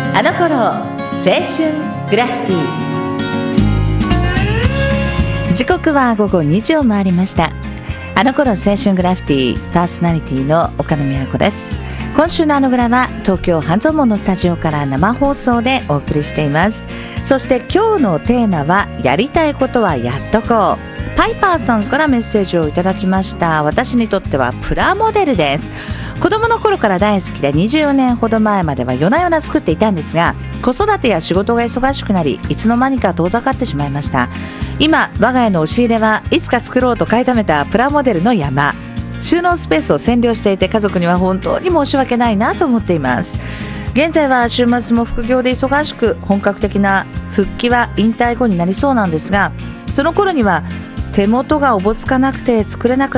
あの頃青春グラフィティ。時刻は午後2時を回りました。あの頃青春グラフィティパーソナリティの岡野美和子です。今週のあのグラは東京半蔵門のスタジオから生放送でお送りしています。そして今日のテーマはやりたいことはやっとこう。パイパーさんからメッセージをいただきました。私にとってはプラモデルです。子供の頃から大好きで24年ほど前までは夜な夜な作っていたんですが、子育てや仕事が忙しくなり、いつの間にか遠ざかってしまいました。今我が家の押し入れはいつか作ろうと買いためたプラモデルの山。収納スペースを占領していて、家族には本当に申し訳ないなと思っています。現在は週末も副業で忙しく、本格的な復帰は引退後になりそうなんですが、その頃には手元がおぼつかなくて作れなく